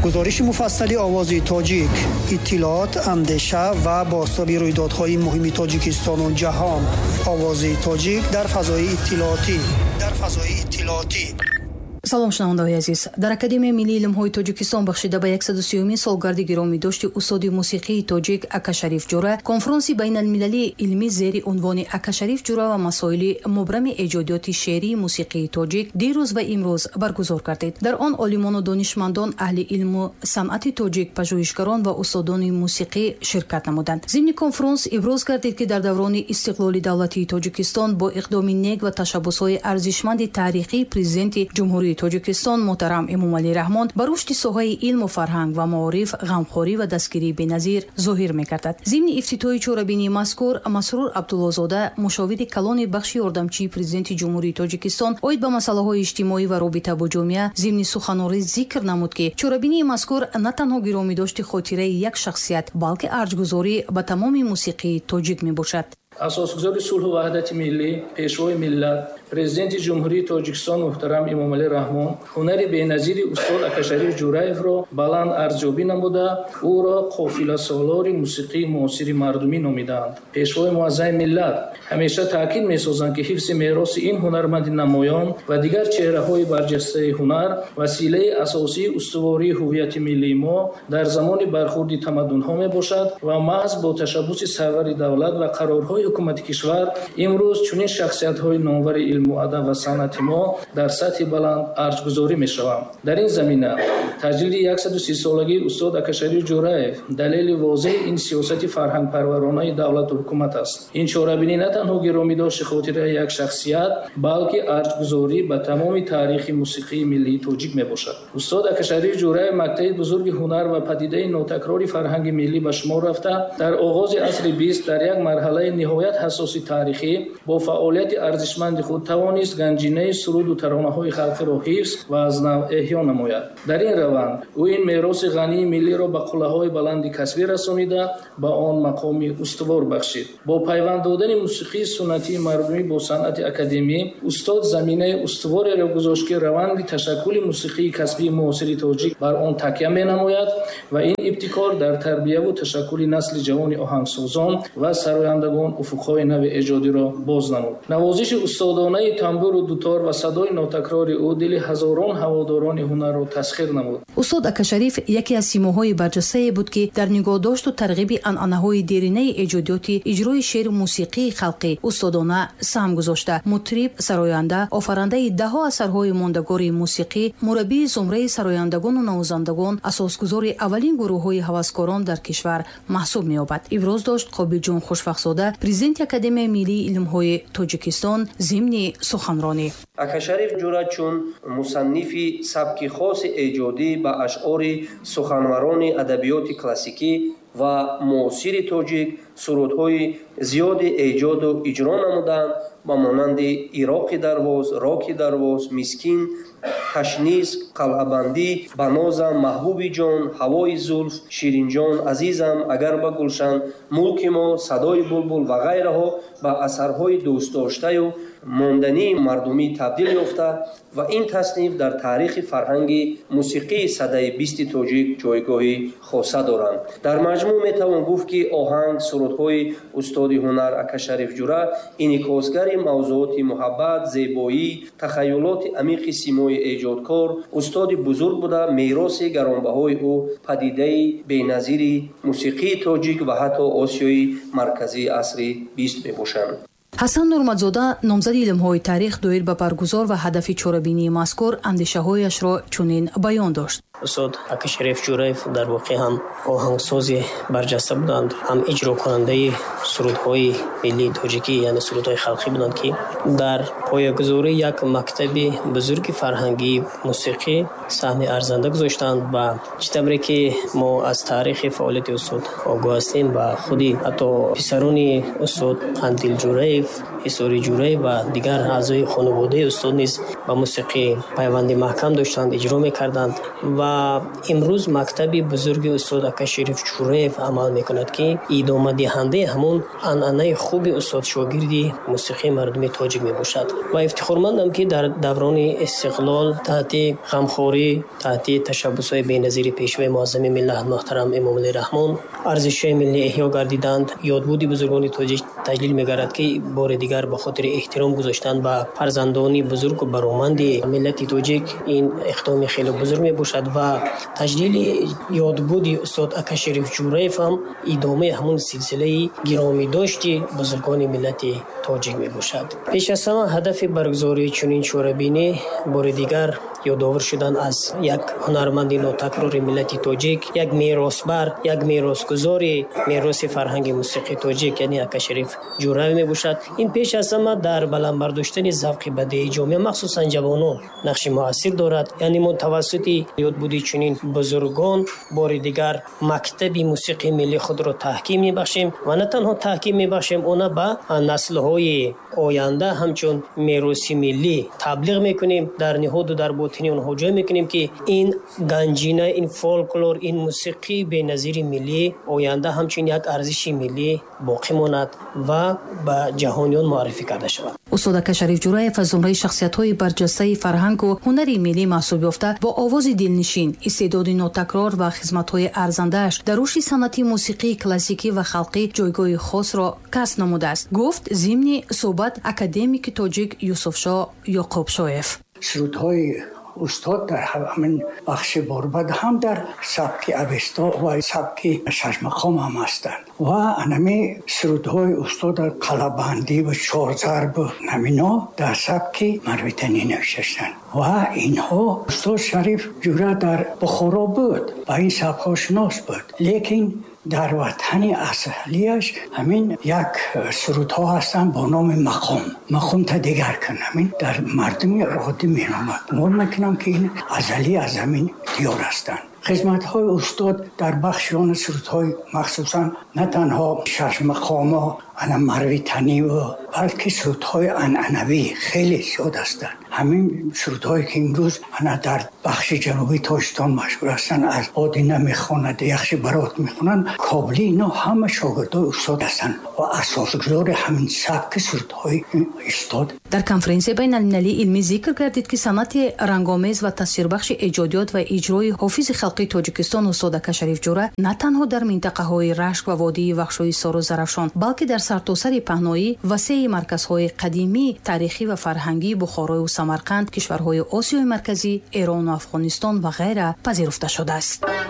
گزارش مفصلی آواز تاجیک، اطلاعات، اندیشه و بازتابی رویدادهای مهم تاجیکستان و جهان. آواز تاجیک در فضای اطلاعاتی. салом шунавандаҳои азиз, дар Академияи миллии илмҳои Тоҷикистон бахшида ба 130-юмин солгарди гиромидошти устоди мусиқии тоҷик Акашариф Ҷура конфронси байналмилалии илмӣ зери унвони Акашариф Ҷура ва масоили мубрами эҷодиёти шеърии мусиқии тоҷик дирӯз ва имрӯз баргузор гардид. Дар он олимону донишмандон, аҳли илму санъати тоҷик, пажӯҳишгарон ва устодони мусиқӣ ширкат намуданд. Зимни конфронс иброз гардид ки дар даврони истиқлоли давлатии Тоҷикистон бо иқдоми нек ва ташаббусҳои арзишманди таърихии президенти ҷумҳурии Тоҷикистон муҳтарам Эмомалӣ Раҳмон ба рушди соҳаи илму фарҳанг ва маориф, ғамхорӣ ва дастгирии беназир зоҳир мекардад. Зимни ифтитоҳи чорабинии мазкур, Масрур Абдуллозода, мушовири калони бахши ёрдамчии президенти ҷумҳурии Тоҷикистон оид ба масъалаҳои иҷтимоӣ ва робита бо ҷомеа зимни суханворӣ зикр намуд ки чорабинии мазкур на танҳо гиромидошти хотираи як шахсият, балки арҷгузорӣ ба тамоми мусиқии тоҷик мебошад. اساسگزار صلح و وحدت ملی، پیشوای ملت، پرزیدنت جمهوری تاجیکستان محترم امامعلی رحمان هنر بی‌نظیر استاد اکاشریف جورایف را بلند ارزیابی نموده، او را قافله سالار موسیقی معاصر مردمی نامیدند. پیشوای معظم ملت همیشه تاکید می‌سازند که حفظ میراث این هنرمند نمایان و دیگر چهره‌های برجسته هنر وسیله اساسی استواری هویت ملی ما در زمان برخورد تمدن‌ها میباشد و محض با تشبث سرور دولت و قرارهای حکومت کشور امروز چنین شخصیت‌های نامور علم و ادب و صنعت ما در سطح بلند ارجگذاری می‌شوند. در این زمینه تجلیل 130 سالگی استاد اکاشریف جورایف دلیل واضح این سیاست فرهنگ پرورانه دولت و حکومت است. این چهاربینی نه تنها گرامی‌داشت خاطره یک شخصیت بلکه ارجگذاری به تمام تاریخ موسیقی ملی تاجیک میباشد. استاد اکاشریف جورایف مقطعی بزرگ هنر و پدیده نوتکراری فرهنگ ملی به شمار رفته در آغاز عصر 20 در یک مرحله نهایت حساسی تاریخی با فعالیت ارزشمند خود توانست گنجینه سرود و ترانه‌های خلقی را حفظ و از نو احیا نماید. در این روند او این میراث غنی ملی را به قله‌های بلند کسبی رسانیده به آن مقامی استوار بخشید. با پیوند دادن موسیقی سنتی مردمی با صنعت اکادمی، استاد زمینه استوار را گذاشت که روند تشکل موسیقی کسبی معاصر تاجیک بر آن تکیه می‌نماید و این ابتکار در تربیت و تشکل نسل جوان آهنگسازان و سرایندگان افق‌های نو ایجادی را باز نمود. نوازش استادانه تنبور و دوتار و صدای ناتکرار او دل هزاران هواداران هنر را تسخیر نمود. استاد اکاشریف یکی از سیماهای برجسته بود که در نگاهداشت و ترغیب عنعنه‌های دیرینه ایجادیات اجرای شعر و موسیقی خلقی استادانه سهم گذاشته. مطرب، سراینده، آفرینده ده‌ها اثرهای ماندگار موسیقی، مربی زمره سرایندگان و نوازندگان، اساسگزار اولین گروه‌های هوسکاران در کشور محسوب می‌یابد. ابراز داشت قابل جون خوشفخزاده، پرزیدنت اکادمی ملی علم‌های تاجیکستان ضمن سخنرانی. اکاشریف جورا چون مصنفی سبک خاص ایجادی با اشعار سخنوران ادبیات کلاسیکی و معاصر تاجیک سرودهای زیاد ایجاد و اجرا نمودند با مانند عراق درواز، راک درواز، مسکین، تشنیز، قلعه‌بندی، بنازم، محبوبی جان، هوای زلف، شیرین جان، عزیزم، اگر با گلشن، ملک ما، صدای بلبل و غیره ها با اثرهای دوست داشته و ماندنی مردمی تبدیل یافته و این تصنیف در تاریخ فرهنگ موسیقی سده 20 تاجیک جایگاهی خاصه دارند. در مجموع میتوان گفت که آهنگ سرودهای استاد هنر اکاشریف جورا انعکاسگر موضوعات محبت، زیبایی، تخیلات عمیق سیمای ایجادکار استاد بزرگ بوده. میراث گرانبهای او پدیده بی‌نظیر موسیقی تاجیک و حتی آسیای مرکزی عصر 20 میباشند. حسن نورمدزاده نامزد علم‌های تاریخ دوید به برگزار و هدف چهاربینی مذکور اندیشه‌هایش را چنین بیان داشت. استاد اکاشریف جورایف در واقع هم آهنگساز برجسته بودند، هم اجرا کننده سرودهای ملی تاجیکی یعنی سرودهای خلقی بودند که در پایه‌گذاری یک مکتب بزرگ فرهنگی موسیقی صحنه ارزنده گذاشتند و چطوری که ما از تاریخ فعالیت استاد آگاه هستیم و خودی حتی پسران استاد قندیل جورایف، حساری جورایف و دیگر اعضای خانواده استاد نیز با موسیقی پیوند محکم داشتند، اجرا میکردند و امروز مکتب بزرگ استاد اکا شریف جورایف عمل میکند که ادامه دهنده همون عنعنه خوب استاد شاگردی موسیقی مردم تاجیک میباشد و افتخارمندم که در دوران استقلال تحت غمخواری، تحت تشبس‌های بی‌نظیر پیشوای معظم ملت محترم امام علی رحمان ارزش‌های ملی احیا گردیدند. یادبود بزرگان تاجیک تجلیل می‌گردد که بار دیگر به خاطر احترام گذاشتن به فرزندان بزرگ و برومند ملت تاجیک این اقدام خیلی بزرگ میباشد و تجلیل یادبود استاد اکا شریف جورایف هم ادامه همون سلسله گرامی داشتی بزرگان ملت تاجیک میباشد. پیش از همه هدف برگزاری چنین شورابینی بار دیگر یادآور شدن از یک هنرمند نوتکرار ملت تاجیک، یک میراثبر، یک میراثگزار میراث فرهنگ موسیقی تاجیک یعنی اکا شریف جورایف میباشد. این پیش از همه در بلند برداشتن ذوق بدیعی جامعه مخصوصا جوانان نقش مؤثر دارد. یعنی ما توسط یادبود چنین بزرگان بار دیگر مکتب موسیقی ملی خود را تحکیم میبخشیم و نه تنها تحکیم میبخشیم، اون به نسل‌های آینده همچون میراث ملی تبلیغ میکنیم، در نهاد و در باطن اونها جای میکنیم که این گنجینه، این فولکلور، این موسیقی بی‌نظیر ملی آینده همچون یک ارزش ملی باقی ماند و به جهانیان معرفی کرده شود. استاد اکا شریف جورایف از زمره شخصیت‌های برجسته فرهنگ و هنر ملی محسوب یافته با آواز دلنشین، استعداد ناتکرار و خدمت‌های ارزنده‌اش در رشد صنعت موسیقی کلاسیکی و خلقی جایگاه خاص را کسب نموده است، گفت ضمن صحبت اکادمیک تاجیک یوسفشاه یعقوبشایف. سرودهای استاد در همین بخش باربد هم در سبک اوستا و سبک ششمقام هم هستند و انمی سرودهای استاد در قلبندی و چارضرب و نمینا در سبک مروتنی نوشتند و اینها استاد شریف جوره در بخارا بود و این سبک شناس بود، لیکن در وطن اصلیش همین یک سرودها هستند با نام مقام تا دیگر کنم، همین در مردم عادی می نامد. مول میکنم که این ازلی از همین دیار هستند. خدمت‌های استاد در بخش آن سرودهای مخصوصا نه تنها ششمقام انا مروتنی و بلکه سرودهای عنعنوی خیلی زیاد هستند. همین سرودهایی که امروز انا در بخش جنوبی تاجیکستان مشهور هستند، از آدینه میخواند، یخش برات میخونند، کابلی، اینا همه شاگردای استاد هستند و اساسگذار همین سبک سرودهای استاد. در کنفرانس بین المللی علمی ذکر گردید که صنعت رنگامیز و تاثیربخش ایجادیات و اجرای حافظ خلقی تاجیکستان استاد اکا شریف جورایف نه تنها در منطقه‌های رشک و وادی وخشای سار و زرافشان بلکه در سرتاسر پهنایی وسیع مرکزهای قدیمی تاریخی و فرهنگی بخارا و سمرقند، کشورهای آسیای مرکزی، ایران و افغانستان و غیره پذیرفته شده است.